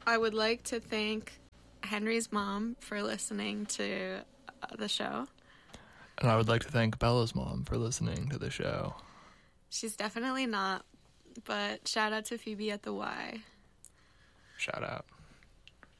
I would like to thank Henry's mom for listening to the show. And I would like to thank Bella's mom for listening to the show. She's definitely not, but shout out to Phoebe at the Y. Shout out.